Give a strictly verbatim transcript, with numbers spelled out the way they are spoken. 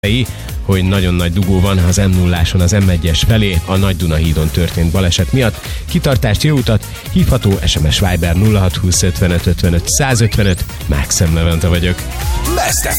hogy nagyon nagy dugó van az em nulláson az em egyes felé, a Nagy Duna hídon történt baleset miatt. Kitartást, jó utat, hívható es em es Viber nulla hat húsz ötvenöt ötvenöt százötvenöt, Mákszem Levente vagyok. Best ef